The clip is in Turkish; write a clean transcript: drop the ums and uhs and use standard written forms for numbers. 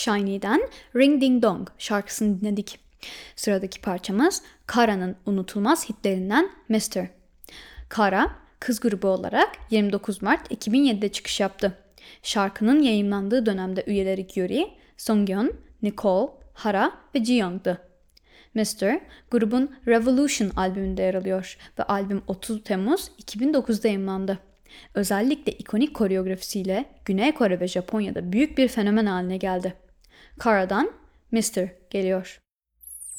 Shiny'den Ring Ding Dong şarkısını dinledik. Sıradaki parçamız Kara'nın unutulmaz hitlerinden Mr. Kara, kız grubu olarak 29 Mart 2007'de çıkış yaptı. Şarkının yayınlandığı dönemde üyeleri Yuri, Songyeon, Nicole, Hara ve Jiyoung'du. Mr. grubun Revolution albümünde yer alıyor ve albüm 30 Temmuz 2009'da yayımlandı. Özellikle ikonik koreografisiyle Güney Kore ve Japonya'da büyük bir fenomen haline geldi. Kara'dan Mr. geliyor.